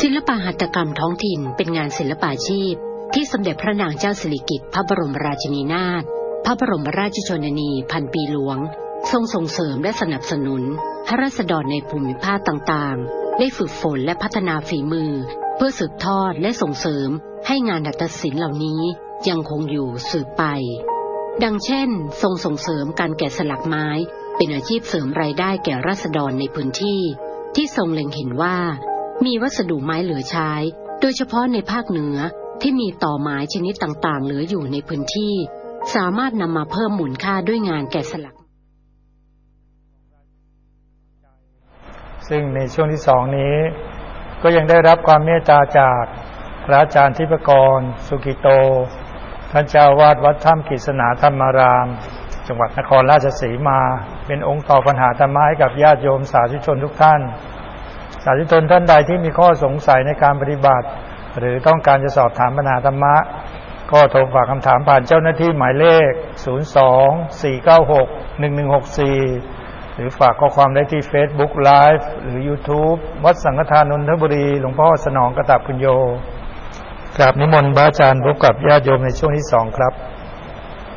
ศิลปหัตถกรรมท้องถิ่นเป็นงานศิลปาชีพที่สมเด็จพระนางเจ้าสิริกิติ์พระบรมราชินีนาถพระบรมราชชนนีพันปีหลวงทรงส่งเสริมและสนับสนุนให้ราษฎรในภูมิภาคต่างๆได้ฝึกฝนและพัฒนาฝีมือเพื่อสืบทอดและส่งเสริมให้งานหัตถศิลป์เหล่านี้ยังคงอยู่สืบไปดังเช่นทรงส่งเสริมการแกะสลักไม้เป็นอาชีพเสริมรายได้แก่ราษฎรในพื้นที่ที่ทรงเล็งเห็นว่ามีวัสดุไม้เหลือใช้โดยเฉพาะในภาคเหนือที่มีต่อไม้ชนิดต่างๆเหลืออยู่ในพื้นที่สามารถนำมาเพิ่มมูลค่าด้วยงานแกะสลักซึ่งในช่วงที่2นี้ก็ยังได้รับความเมตตาจากพระอาจารย์ทิพกรสุกิโตท่านเจ้าวาดวัดถ้ำกฤษณาธรรมารามจังหวัดนครราชสีมาเป็นองค์ตอบปัญหาธรรมะให้กับญาติโยมสาธุชนทุกท่านสาธุชนท่านใดที่มีข้อสงสัยในการปฏิบัติหรือต้องการจะสอบถามปัญหาธรรมะก็โทรฝากคำถามผ่านเจ้าหน้าที่หมายเลข02-496-1164หรือฝากข้อความได้ที่ Facebook Live หรือ YouTube วัดสังฆทานนนทบุรีหลวงพ่อสนองกตับปุญโญกราบนิมนต์พระอาจารย์พบกับญาติโยมในช่วงที่2ครับ